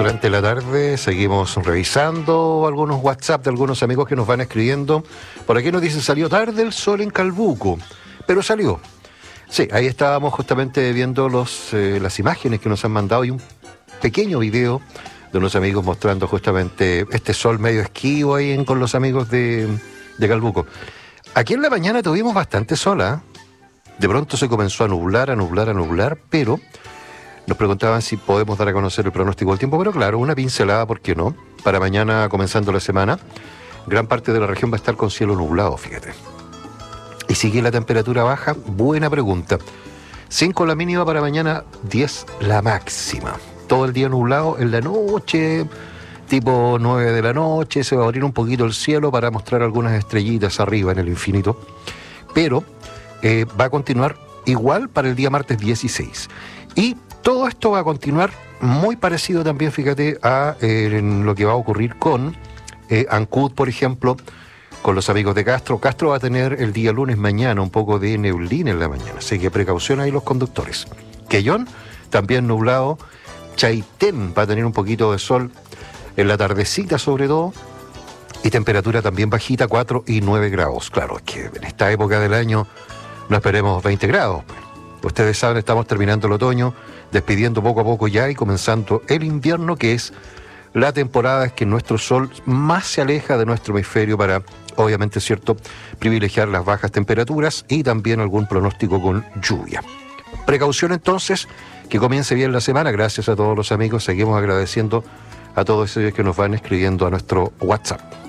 Durante la tarde seguimos revisando algunos WhatsApp de algunos amigos que nos van escribiendo. Por aquí nos dicen, salió tarde el sol en Calbuco, pero salió. Sí, ahí estábamos justamente viendo las imágenes que nos han mandado y un pequeño video de unos amigos mostrando justamente este sol medio esquivo ahí con los amigos de Calbuco. Aquí en la mañana tuvimos bastante sol, ¿eh? De pronto se comenzó a nublar, pero nos preguntaban si podemos dar a conocer el pronóstico del tiempo, pero claro, una pincelada, ¿por qué no? Para mañana, comenzando la semana, gran parte de la región va a estar con cielo nublado, fíjate. ¿Y sigue la temperatura baja? Buena pregunta. 5 la mínima para mañana, 10 la máxima. Todo el día nublado, en la noche, tipo 9 de la noche, se va a abrir un poquito el cielo para mostrar algunas estrellitas arriba en el infinito, pero va a continuar igual para el día martes 16. Y todo esto va a continuar muy parecido también, fíjate, a lo que va a ocurrir con Ancud, por ejemplo, con los amigos de Castro. Castro va a tener el día lunes mañana un poco de neblina en la mañana, así que precaución ahí los conductores. Quellón, también nublado. Chaitén va a tener un poquito de sol en la tardecita sobre todo, y temperatura también bajita, 4 y 9 grados. Claro, es que en esta época del año no esperemos 20 grados. Ustedes saben, estamos terminando el otoño, despidiendo poco a poco ya y comenzando el invierno, que es la temporada en que nuestro sol más se aleja de nuestro hemisferio para, obviamente, cierto, privilegiar las bajas temperaturas y también algún pronóstico con lluvia. Precaución entonces, que comience bien la semana. Gracias a todos los amigos, seguimos agradeciendo a todos ellos que nos van escribiendo a nuestro WhatsApp.